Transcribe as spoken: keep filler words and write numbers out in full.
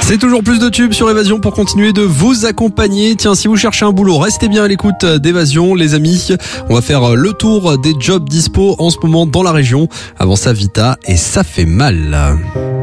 C'est toujours plus de tubes sur Évasion pour continuer de vous accompagner. Tiens, si vous cherchez un boulot, restez bien à l'écoute d'Évasion, les amis. On va faire le tour des jobs dispo en ce moment dans la région. Avant ça, Vita et ça fait mal.